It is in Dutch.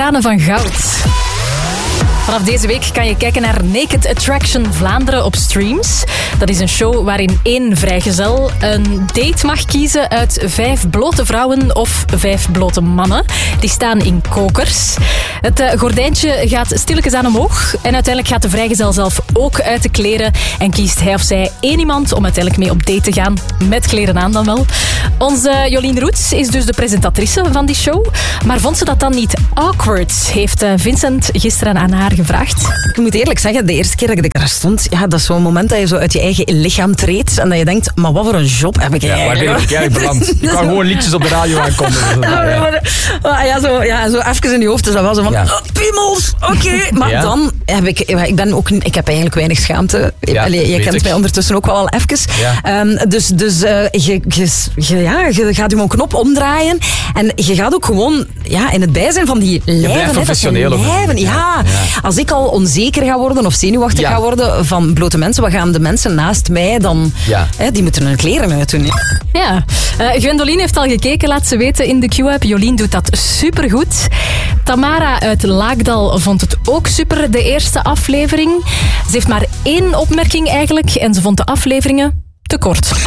tranen van goud. Vanaf deze week kan je kijken naar Naked Attraction Vlaanderen op streams. Dat is een show waarin 1 vrijgezel een date mag kiezen uit 5 blote vrouwen of 5 blote mannen. Die staan in kokers. Het gordijntje gaat stilletjes aan omhoog. En uiteindelijk gaat de vrijgezel zelf ook uit de kleren. En kiest hij of zij 1 iemand om uiteindelijk mee op date te gaan. Met kleren aan dan wel. Onze Jolien Roets is dus de presentatrice van die show. Maar vond ze dat dan niet awkward? Heeft Vincent gisteren aan haar gevraagd. Ik moet eerlijk zeggen, de eerste keer dat ik daar stond, ja, dat is zo'n moment dat je zo uit je eigen lichaam treedt en dat je denkt, maar wat voor een job heb ik eigenlijk? Ja, waar ben ik eigenlijk beland? Ik kan gewoon liedjes op de radio aankondigen. Zo even in je hoofd is dat wel zo van, piemels, oké. Maar dan heb ik heb eigenlijk weinig schaamte. Ja, je kent mij ondertussen ook wel even. Ja. Je gaat je knop omdraaien en je gaat ook gewoon in het bijzijn van die lijven. Professioneel. Als ik al onzeker ga worden of zenuwachtig ga worden van blote mensen, wat gaan de mensen naast mij dan? Ja. Die moeten hun kleren uitdoen. Ja. Gwendoline heeft al gekeken, laat ze weten in de Q-app. Jolien doet dat supergoed. Tamara uit Laakdal vond het ook super, de eerste aflevering. Ze heeft maar 1 opmerking eigenlijk en ze vond de afleveringen te kort.